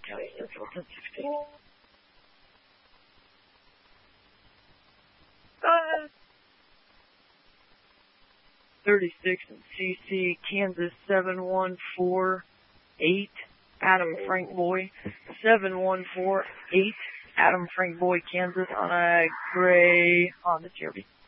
County Central 1016. 36 and CC, Kansas 7148, Adam Frank Boy, 7148, Adam Frank Boy, Kansas, on a gray Honda CRV.